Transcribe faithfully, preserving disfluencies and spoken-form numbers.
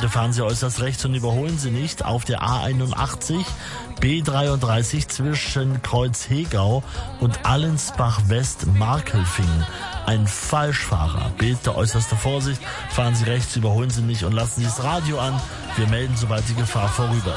Bitte fahren Sie äußerst rechts und überholen Sie nicht auf der A einundachtzig, B dreiunddreißig zwischen Kreuz Hegau und Allensbach-West-Markelfingen. Ein Falschfahrer. Bitte äußerste Vorsicht. Fahren Sie rechts, überholen Sie nicht und lassen Sie das Radio an. Wir melden, sobald die Gefahr vorüber